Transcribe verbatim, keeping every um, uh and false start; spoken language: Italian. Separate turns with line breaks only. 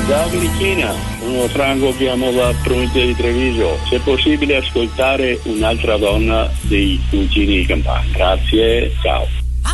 Da Cristina, sono Franco, chiamo da provincia di Treviso. Se è possibile ascoltare Un'altra donna dei Cugini di Campana. Grazie, ciao.